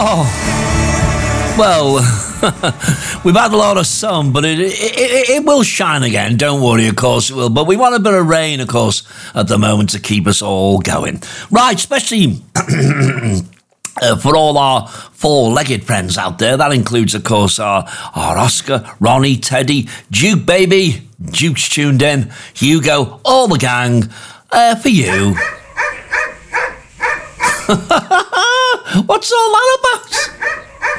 Well, we've had a lot of sun, but it will shine again. Don't worry, of course it will. But we want a bit of rain, of course, at the moment to keep us all going. Right, especially for all our four-legged friends out there. That includes, of course, our Oscar, Ronnie, Teddy, Duke Baby, Duke's tuned in, Hugo, all the gang, for you. What's all that about?